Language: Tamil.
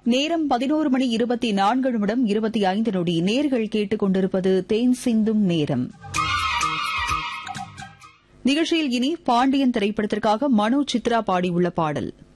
நேரம் 11 மணி 24 நிமிடம் 25 நொடி. நேர்கள் கேட்டுக் கொண்டிருப்பது தேன் சிந்தும் நேரம். நிகழ்ச்சியில் இனி பாண்டியன் திரைப்படத்திற்காக மனோ சித்ரா பாடியுள்ள பாடல்.